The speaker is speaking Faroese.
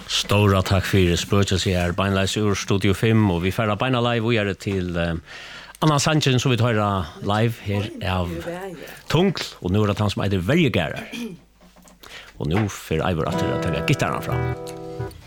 Stora tack för spöket här Beinleis ur Studio 5 och vi färdar Beina live och gör till Anna Sanchez som vi tar live här av Tunkl och nu är det han som är det väldigt gärna. Och nu för Ivor att ta gitarren fram.